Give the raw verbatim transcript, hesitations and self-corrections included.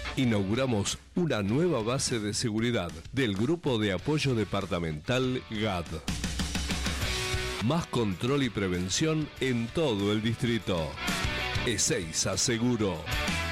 Inauguramos una nueva base de seguridad del Grupo de Apoyo Departamental G A D. Más control y prevención en todo el distrito. Ezeiza Seguro.